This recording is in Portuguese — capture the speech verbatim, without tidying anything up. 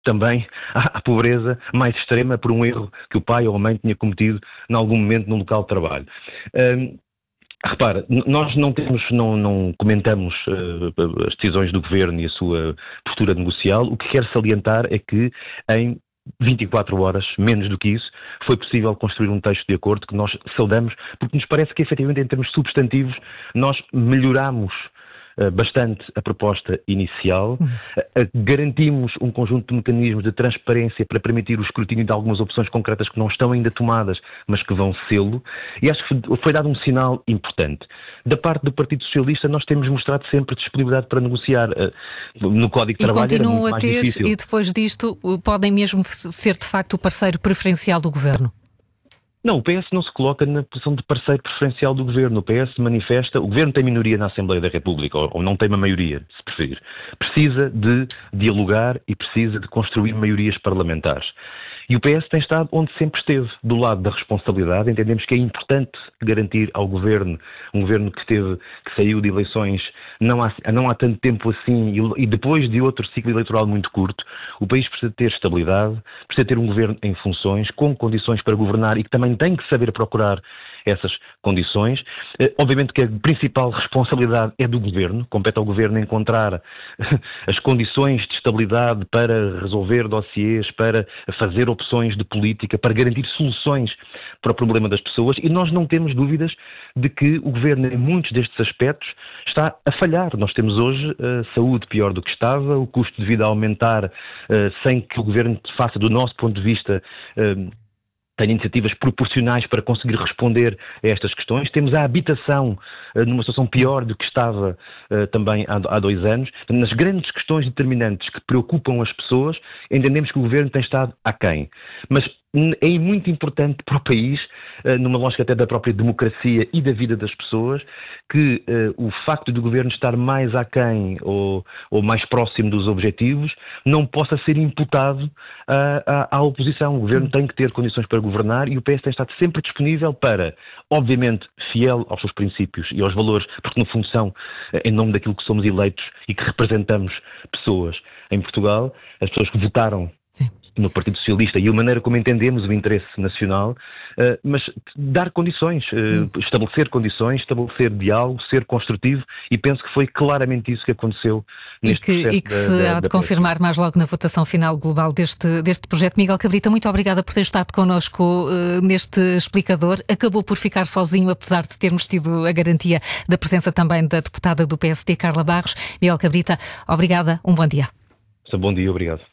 também à, à pobreza mais extrema por um erro que o pai ou a mãe tinha cometido em algum momento no local de trabalho. Um, Repara, nós não temos, não, não comentamos uh, as decisões do Governo e a sua postura negocial. O que quero salientar é que em vinte e quatro horas, menos do que isso, foi possível construir um texto de acordo que nós saudamos, porque nos parece que, efetivamente, em termos substantivos, nós melhoramos bastante a proposta inicial, uhum. Garantimos um conjunto de mecanismos de transparência para permitir o escrutínio de algumas opções concretas que não estão ainda tomadas, mas que vão sê-lo, e acho que foi dado um sinal importante. Da parte do Partido Socialista, nós temos mostrado sempre disponibilidade para negociar. No Código de Trabalho era muito mais difícil. E continuam a ter, e depois disto, podem mesmo ser de facto o parceiro preferencial do Governo? Não, o P S não se coloca na posição de parceiro preferencial do Governo. O P S manifesta... O Governo tem minoria na Assembleia da República, ou, ou não tem uma maioria, se preferir. Precisa de dialogar e precisa de construir maiorias parlamentares. E o P S tem estado onde sempre esteve, do lado da responsabilidade. Entendemos que é importante garantir ao Governo, um Governo que, teve, que saiu de eleições não há, não há tanto tempo assim, e, e depois de outro ciclo eleitoral muito curto, o país precisa ter estabilidade, precisa ter um Governo em funções, com condições para governar e que também tem que saber procurar essas condições. Eh, obviamente que a principal responsabilidade é do Governo, compete ao Governo encontrar as condições de estabilidade para resolver dossiês, para fazer opções de política, para garantir soluções para o problema das pessoas, e nós não temos dúvidas de que o Governo, em muitos destes aspectos, está a falhar. Nós temos hoje a saúde pior do que estava, o custo de vida a aumentar uh, sem que o Governo faça, do nosso ponto de vista, uh, tem iniciativas proporcionais para conseguir responder a estas questões. Temos a habitação uh, numa situação pior do que estava uh, também há, há dois anos. Nas grandes questões determinantes que preocupam as pessoas, entendemos que o Governo tem estado aquém. Mas é muito importante para o país, uh, numa lógica até da própria democracia e da vida das pessoas, que uh, o facto do Governo estar mais aquém ou, ou mais próximo dos objetivos não possa ser imputado uh, à, à oposição. O Governo tem que ter condições para governar e o P S tem estado sempre disponível para, obviamente, fiel aos seus princípios e aos valores, porque no fundo são, em nome daquilo que somos eleitos e que representamos pessoas em Portugal, as pessoas que votaram no Partido Socialista e a maneira como entendemos o interesse nacional, uh, mas dar condições, uh, hum. estabelecer condições, estabelecer diálogo, ser construtivo, e penso que foi claramente isso que aconteceu neste e que, projeto. E que se da, há de confirmar mais logo na votação final global deste, deste projeto. Miguel Cabrita, muito obrigada por ter estado connosco uh, neste explicador. Acabou por ficar sozinho, apesar de termos tido a garantia da presença também da deputada do P S D, Carla Barros. Miguel Cabrita, obrigada, um bom dia. Bom dia, obrigado.